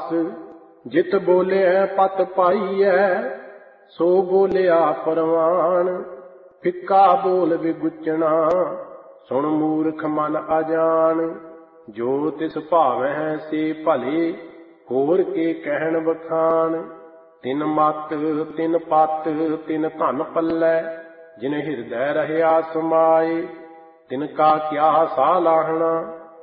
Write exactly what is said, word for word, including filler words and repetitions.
ਦਾਸ। ਜਿਤ ਬੋਲਿਐ ਪਤ ਪਾਈਐ, ਸੋ ਬੋਲਿਆ ਪਰਵਾਨ। ਫਿੱਕਾ ਬੋਲ ਵਿਗੁਚਣਾ, ਸੁਣ ਮੂਰਖ ਮਨ ਅਜਾਨ। ਜੋ ਤਿਸ ਭਾਵੈ ਸੇ ਭਲੇ, ਹੋਰ ਕੇ ਕਹਿਣ ਬਖਾਨ। ਤਿਨ ਮਤ ਤਿਨ ਪਤ ਤਿਨ ਧਨ ਪੱਲੈ, ਜਿਨ ਹਿਰਦੈ ਰਹਿਆ ਸਮਾਏ। ਤਿਨ ਕਾ ਕਿਆ ਸਾਲਾਹਣਾ,